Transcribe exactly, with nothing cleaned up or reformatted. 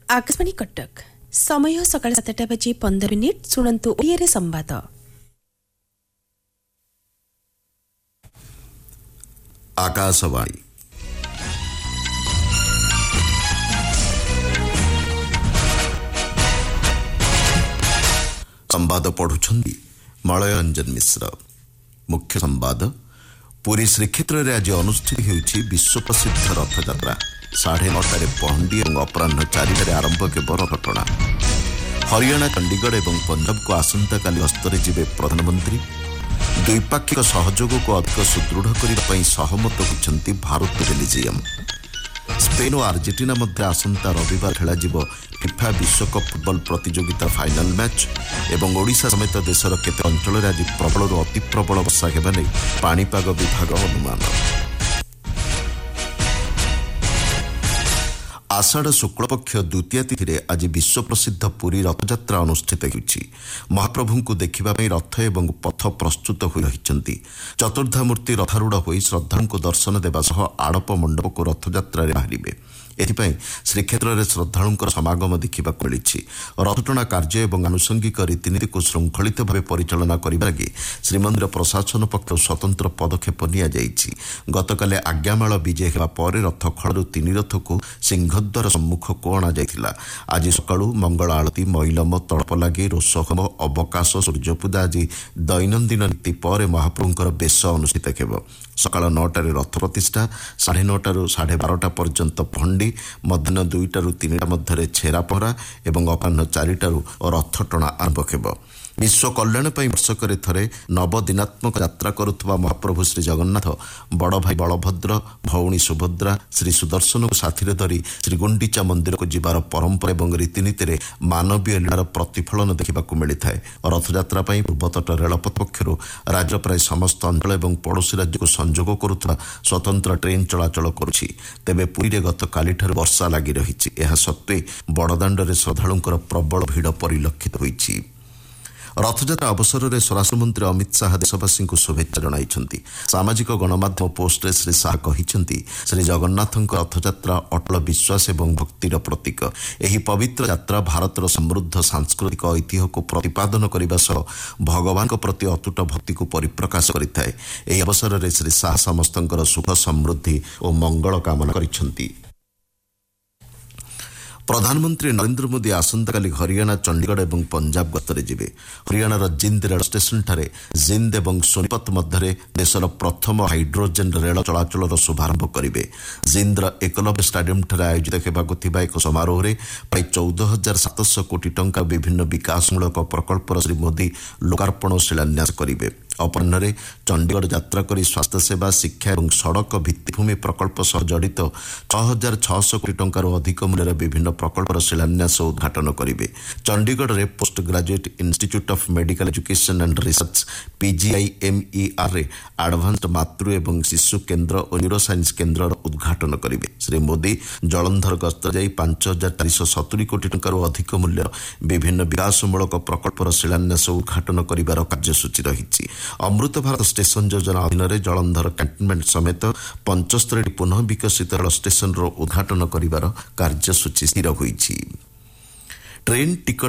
आकाशवाणी कटक समय सकाळ सातटा बजे पंदर मिनिट शुणु ओडिया संवाद। आकाशवाणी संवाद पढ़ुछंदी मलयरंजन मिश्र। मुख्य संवाद पुरी श्रीक्षेत्र में आज अनुष्ठित होउछि विश्व प्रसिद्ध रथयात्रा। साढ़े नौटार पहंडी और अपराह चारिटे आरंभ केवल घटना। हरियाणा चंडीगढ़ और पंजाब को आसंता काली गस्तरे जिबे प्रधानमंत्री। द्विपाक्षिक सहयोग को अधिक सुदृढ़ करने सहमत होइछंती भारत बेल्जियम। स्पेन और आर्जेंटीना मध्य आसंता रविवार खेल फिफा विश्वकप फुटबॉल प्रतियोगिता फाइनाल मैच एवं ओडिशा समेत देशर केते अंचल आज प्रबल अति प्रबल वर्षा हेबा नै पाणीपाग विभाग अनुमान। आषाढ़ शुक्लपक्ष द्वितीय तिथि आज विश्व प्रसिद्ध पुरी रथयात्रा अनुष्ठित होइछि। महाप्रभु को देखिबा पई रथ एवं पथ प्रस्तुत होई रहिछंती। चतुर्धामूर्ति रथारूढ़ होई श्रद्धालु को दर्शन देवा सह आड़प मंडप को रथयात्रा रे बाहरिबे। एथिपाई श्रीक्षेत्र में श्रद्धालुंकर समागम देखा मिली। रथटଣା कार्य और आनुषंगिक रीतिनीति को श्रृंखलित भाव परिचालना करने लगी श्रीमंदिर प्रशासन पक्ष स्वतंत्र पदक्षेप नि गतकाले आज्ञामाल विजय होगा पर रथ खलू तीन रथ को सिंहद्वार सम्मुख को अणा जाइथिला। आज सकाळू मंगल आलती मैलम तड़पलागी रोषहोम अवकाश सूर्यपूजा आज दैनंदिन नीति पर महाप्रभुंकर बेश अनुष्ठित हेब। सकाळ नौटार रथ प्रतिष्ठा साढ़े नौटार साढ़े बारटा पर्यंत पहंडी मध्याह्न दुईटारू तीनटा मध्य छेरा पहरा और अपराह चारिटारू रथ टଣା आरंभ हेब। विश्व कल्याण पर वर्षकर थरे नवदिनात्मक यात्रा करुवा महाप्रभु श्री जगन्नाथ बड़ भाई बलभद्र भौणी सुभद्रा श्री सुदर्शन को साथी धरी श्रीगुंडीचा मंदिर को जीवार परंपरा और रीतिनीति मानवीय लीलार प्रतिफलन देखा मिलता है। रथयात्रा पूर्वतट रेलपथ पक्षर राज्य प्राय समस्त अंचल और पड़ोशी राज्य को संजोग करुवा स्वतंत्र ट्रेन चलाचल करुछि। तेबे पुरी गतकाली वर्षा लगी रही। यह सत्वे बड़दाण्ड श्रद्धालुंकर प्रबल भिड़ परिलक्षित होइछि। रथयात्रा अवसर में स्वराष्ट्र मंत्री अमित शाह देशवासी को शुभेच्छा जणाइछंती। सामाजिक गणमाध्यम पोस्ट श्री शाह कहिछंती श्री जगन्नाथ रथयात्रा अटल विश्वास एवं भक्तिर प्रतीक। एही पवित्र यात्रा भारतर समृद्ध सांस्कृतिक ऐतिह्य को प्रतिपादन करने सह भगवान प्रति अतुट भक्ति को परिप्रकाश करिथाए। एही अवसर में श्री शाह समस्तंकर सुख समृद्धि और मंगल कामना करिछंती। प्रधानमंत्री नरेंद्र मोदी आसंताकाली हरियाणा चंडीगढ़ और पंजाब गस्तरे जिबे। हरियाणार जिंद रेल स्टेशन ठारे जिंद और सोनीपत मध्य देशर प्रथम हाइड्रोजेन रेल चलाचल शुभारंभ करेंगे। जिंद्र एकलव्य स्टाडियम ठारे आयोजित होगाकु थिबा एक समारोह में प्राय चौदह हजार सातश कोटी टंका विभिन्न विकासमूलक प्रकल्पर श्री मोदी लोकार्पण और शिलान्यास करेंगे। अपराह्न चंडीगढ़ यात्रा कर स्वास्थ्य सेवा शिक्षा और सड़क भित्तिभूमि प्रकल्प सह जड़ित छह हजार छःश कोटी टंकार अधिक मूल्यर विभिन्न प्रकल्पर शिलान्यास और उद्घाटन करेंगे। चंडीगढ़ रे post graduate institute of medical education and research PGIMER रे एडवांस्ड मातृ एवं शिशु केन्द्र और न्यूरोसाइंस केन्द्र उद्घाटन करेंगे। श्री मोदी जलंधर गस्त जाई पांच हजार चारिश सतुरी कोटी टंकार अधिक मूल्य विभिन्न विकासमूलक प्रकल्पर शिलान्यास और उद्घाटन कर कार्यसूची रही। अमृत भारत स्टेशन योजना अधीन जलंधर कैंटनमेंट समेत पंचस्तरी पुनः विकसित रेल स्टेशन उद्घाटन कर कार्यसूची स्थिर होइछि। Train ticket